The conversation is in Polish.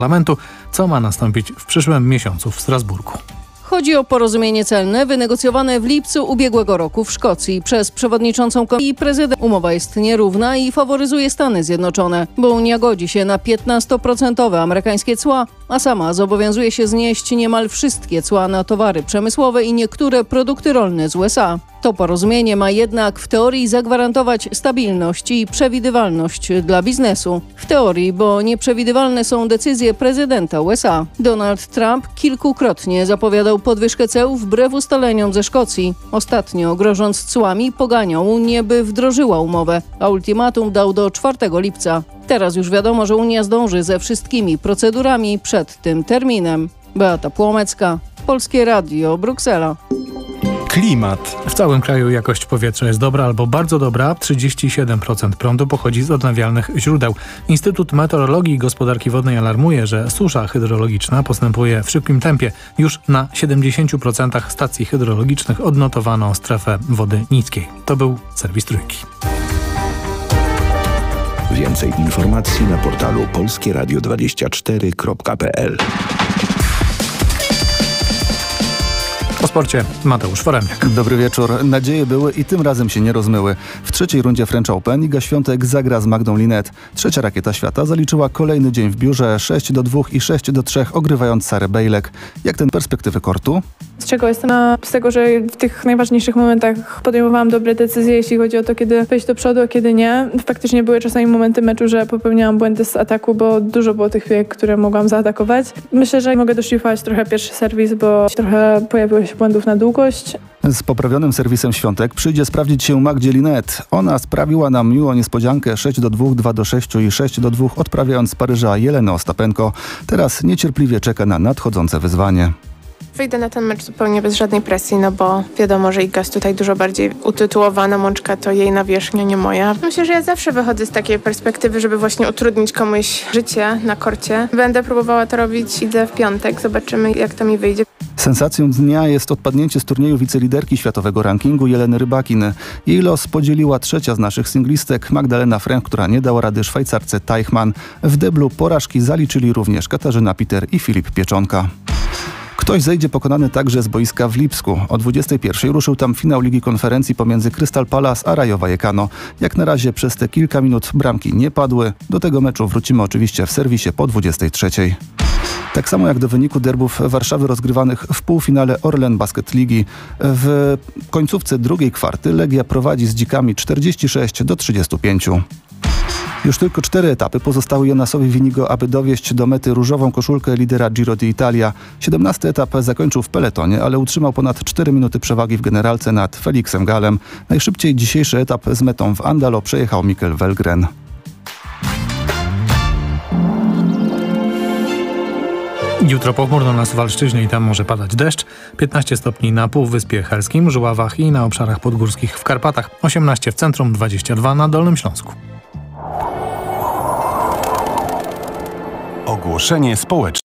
Parlamentu, co ma nastąpić w przyszłym miesiącu w Strasburgu. Chodzi o porozumienie celne wynegocjowane w lipcu ubiegłego roku w Szkocji przez przewodniczącą Komisji i prezydent. Umowa jest nierówna i faworyzuje Stany Zjednoczone, bo Unia godzi się na 15% amerykańskie cła, a sama zobowiązuje się znieść niemal wszystkie cła na towary przemysłowe i niektóre produkty rolne z USA. To porozumienie ma jednak w teorii zagwarantować stabilność i przewidywalność dla biznesu. W teorii, bo nieprzewidywalne są decyzje prezydenta USA. Donald Trump kilkukrotnie zapowiadał podwyżkę ceł wbrew ustaleniom ze Szkocji. Ostatnio, grożąc cłami, poganiał Unię, by wdrożyła umowę, a ultimatum dał do 4 lipca. Teraz już wiadomo, że Unia zdąży ze wszystkimi procedurami przed tym terminem. Beata Płomecka, Polskie Radio, Bruksela. Klimat. W całym kraju jakość powietrza jest dobra albo bardzo dobra. 37% prądu pochodzi z odnawialnych źródeł. Instytut Meteorologii i Gospodarki Wodnej alarmuje, że susza hydrologiczna postępuje w szybkim tempie. Już na 70% stacji hydrologicznych odnotowano strefę wody niskiej. To był serwis Trójki. Więcej informacji na portalu polskieradio24.pl. O sporcie Mateusz Foremniak. Dobry wieczór. Nadzieje były i tym razem się nie rozmyły. W trzeciej rundzie French Open Iga Świątek zagra z Magdą Linette. Trzecia rakieta świata zaliczyła kolejny dzień w biurze, 6-2 i 6-3, ogrywając Sarę Bejlek. Jak ten perspektywy kortu? Z czego jestem? Z tego, że w tych najważniejszych momentach podejmowałam dobre decyzje, jeśli chodzi o to, kiedy wejść do przodu, a kiedy nie. Faktycznie były czasami momenty meczu, że popełniałam błędy z ataku, bo dużo było tych chwil, które mogłam zaatakować. Myślę, że mogę doszlifować trochę pierwszy serwis, bo trochę pojawiło się błędów na długość. Z poprawionym serwisem Świątek przyjdzie sprawdzić się Magdzie Linette. Ona sprawiła nam miłą niespodziankę 6-2, 2-6 i 6-2, odprawiając z Paryża Jelenę Ostapenko. Teraz niecierpliwie czeka na nadchodzące wyzwanie. Wyjdę na ten mecz zupełnie bez żadnej presji, no bo wiadomo, że Iga jest tutaj dużo bardziej utytułowana, Mączka to jej nawierzchnia, nie moja. Myślę, że ja zawsze wychodzę z takiej perspektywy, żeby właśnie utrudnić komuś życie na korcie. Będę próbowała to robić, idę w piątek, zobaczymy jak to mi wyjdzie. Sensacją dnia jest odpadnięcie z turnieju wiceliderki światowego rankingu Jeleny Rybakin. Jej los podzieliła trzecia z naszych singlistek Magdalena Fręch, która nie dała rady Szwajcarce Teichmann. W deblu porażki zaliczyli również Katarzyna Piter i Filip Pieczonka. Ktoś zejdzie pokonany także z boiska w Lipsku. O 21:00 ruszył tam finał Ligi Konferencji pomiędzy Crystal Palace a Rayo Vallecano. Jak na razie przez te kilka minut bramki nie padły. Do tego meczu wrócimy oczywiście w serwisie po 23:00. Tak samo jak do wyniku derbów Warszawy rozgrywanych w półfinale Orlen Basket Ligi. W końcówce drugiej kwarty Legia prowadzi z Dzikami 46-35. Już tylko 4 etapy pozostały Jonasowi Winigo, aby dowieść do mety różową koszulkę lidera Giro d'Italia. 17. etap zakończył w peletonie, ale utrzymał ponad 4 minuty przewagi w generalce nad Felixem Galem. Najszybciej dzisiejszy etap z metą w Andalo przejechał Mikkel Wellgren. Jutro pochmurno na Suwalszczyźnie i tam może padać deszcz. 15 stopni na Półwyspie Helskim, Żuławach i na obszarach podgórskich w Karpatach. 18 w centrum, 22 na Dolnym Śląsku. Ogłoszenie społeczne.